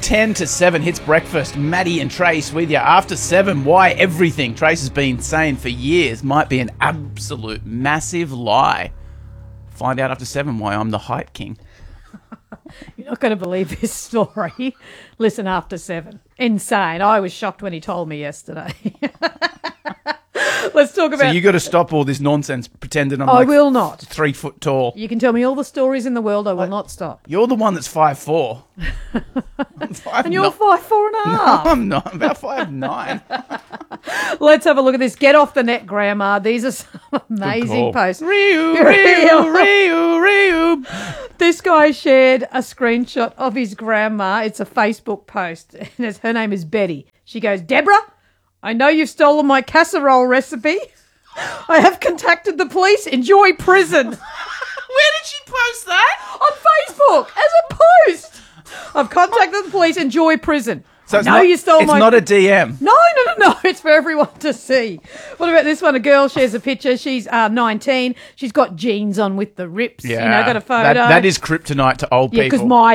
10 to 7 hits breakfast. Maddie and Trace with you. After 7, why everything Trace has been saying for years might be an absolute massive lie. Find out after 7 why I'm the hype king. You're not going to believe this story. Listen after 7. Insane. I was shocked when he told me yesterday. Let's talk about... So you got to stop all this nonsense pretending I'm I will not. 3 foot tall. You can tell me all the stories in the world. I will not stop. You're the one that's 5'4". And you're 5'4" and a half. No, I'm not. I'm about 5'9". Let's have a look at this. Get off the net, Grandma. These are some amazing posts. Ryu. This guy shared a screenshot of his grandma. It's a Facebook post. And her name is Betty. She goes, Deborah, I know you've stolen my casserole recipe. I have contacted the police. Enjoy prison. Where did she post that? On Facebook as a post. I've contacted the police. Enjoy prison. So you stole it's not a DM. No. It's for everyone to see. What about this one? A girl shares a picture. She's 19. She's got jeans on with the rips. Yeah. Got a photo. That is kryptonite to old people. Yeah, because my